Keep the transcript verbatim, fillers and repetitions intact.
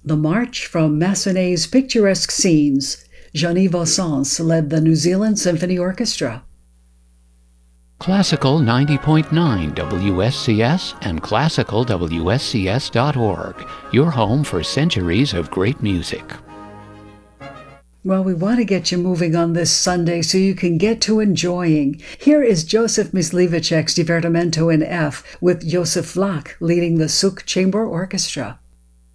The march from Massenet's picturesque scenes. Jean-Yves Sens led the New Zealand Symphony Orchestra. Classical ninety point nine W S C S and classical W S C S dot org, your home for centuries of great music. Well, we want to get you moving on this Sunday so you can get to enjoying. Here is Joseph Myslivacek's Divertimento in F with Josef Vlach leading the Suk Chamber Orchestra.